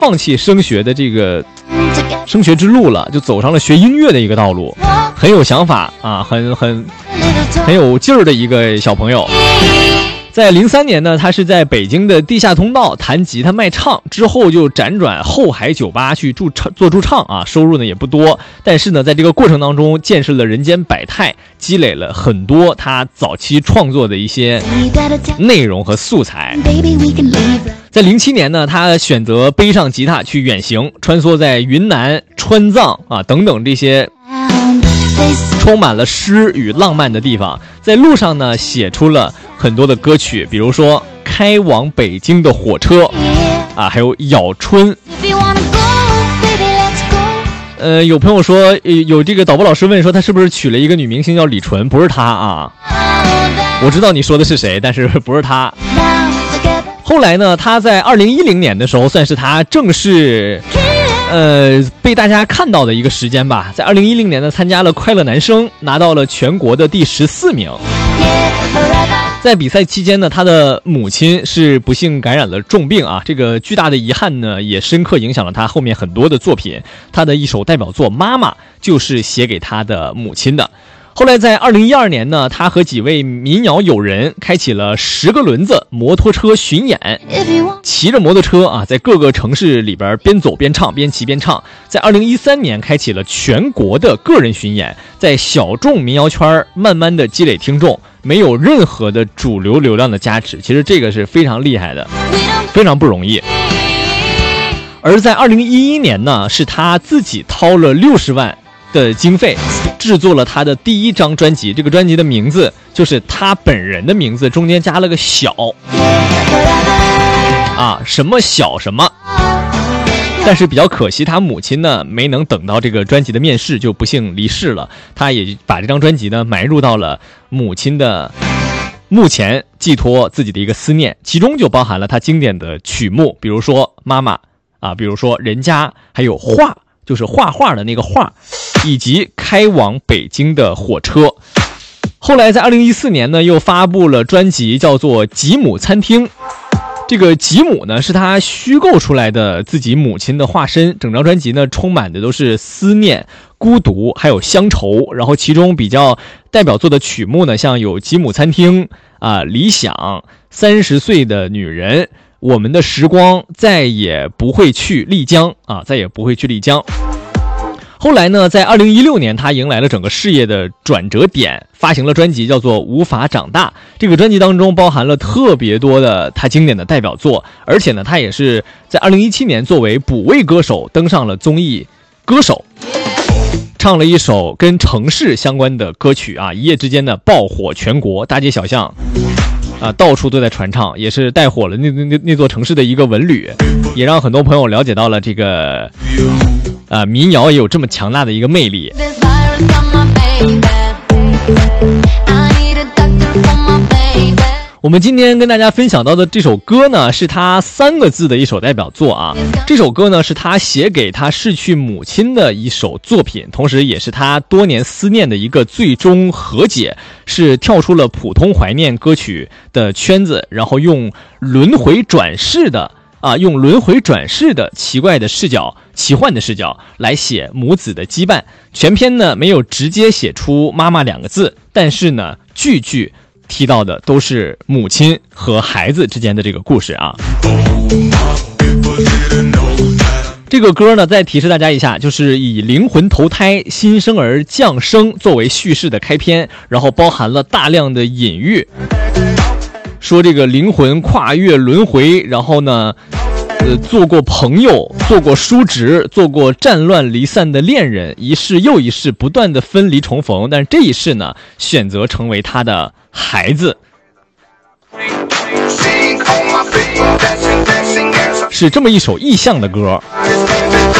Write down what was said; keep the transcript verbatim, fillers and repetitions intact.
放弃升学的这个升学之路了，就走上了学音乐的一个道路，很有想法啊，很很很有劲儿的一个小朋友。在零三年呢，他是在北京的地下通道弹吉他卖唱，之后就辗转后海酒吧去驻唱做驻唱啊，收入呢也不多，但是呢，在这个过程当中见识了人间百态，积累了很多他早期创作的一些内容和素材。在零七年呢，他选择背上吉他去远行，穿梭在云南、川藏啊等等这些充满了诗与浪漫的地方，在路上呢写出了很多的歌曲，比如说开往北京的火车啊，还有咬春。呃，有朋友说有这个导播老师问说他是不是娶了一个女明星叫李纯，不是他啊，我知道你说的是谁，但是不是他。后来呢，他在二零一零年的时候算是他正式呃，被大家看到的一个时间吧，在二零一零年呢，参加了快乐男声，拿到了全国的第十四名。在比赛期间呢，他的母亲是不幸感染了重病啊，这个巨大的遗憾呢，也深刻影响了他后面很多的作品。他的一首代表作《妈妈》就是写给他的母亲的。后来在二零一二年呢，他和几位民谣友人开启了十个轮子摩托车巡演，骑着摩托车啊，在各个城市里边边走边唱，边骑边唱。在二零一三年开启了全国的个人巡演，在小众民谣圈慢慢的积累听众，没有任何的主流流量的加持，其实这个是非常厉害的，非常不容易。而在二零一一年呢，是他自己掏了六十万的经费制作了他的第一张专辑，这个专辑的名字就是他本人的名字，中间加了个小啊，什么小什么。但是比较可惜，他母亲呢没能等到这个专辑的面世，就不幸离世了。他也把这张专辑呢埋入到了母亲的墓前，寄托自己的一个思念，其中就包含了他经典的曲目，比如说妈妈啊，比如说人家，还有画，就是画画的那个画，以及开往北京的火车。后来在二零一四年呢，又发布了专辑叫做《吉姆餐厅》。这个吉姆呢，是他虚构出来的自己母亲的化身。整张专辑呢，充满的都是思念、孤独，还有乡愁。然后其中比较代表作的曲目呢，像有《吉姆餐厅》啊、理想、三十岁的女人、我们的时光、再也不会去丽江啊，再也不会去丽江。后来呢，在二零一六年，他迎来了整个事业的转折点，发行了专辑叫做《无法长大》。这个专辑当中包含了特别多的他经典的代表作，而且呢，他也是在二零一七年作为补位歌手登上了综艺歌手，唱了一首跟城市相关的歌曲啊，一夜之间呢爆火全国，大街小巷啊，到处都在传唱，也是带火了那那那座城市的一个文旅，也让很多朋友了解到了这个呃民谣也有这么强大的一个魅力。我们今天跟大家分享到的这首歌呢，是他三个字的一首代表作啊。这首歌呢，是他写给他逝去母亲的一首作品，同时也是他多年思念的一个最终和解，是跳出了普通怀念歌曲的圈子，然后用轮回转世的啊，用轮回转世的奇怪的视角、奇幻的视角来写母子的羁绊。全篇呢没有直接写出妈妈两个字，但是呢句句提到的都是母亲和孩子之间的这个故事啊。这个歌呢，再提示大家一下，就是以灵魂投胎、新生儿降生作为叙事的开篇，然后包含了大量的隐喻，说这个灵魂跨越轮回，然后呢呃，做过朋友，做过叔侄，做过战乱离散的恋人，一世又一世不断的分离重逢，但是这一世呢，选择成为他的孩子。是这么一首意象的歌。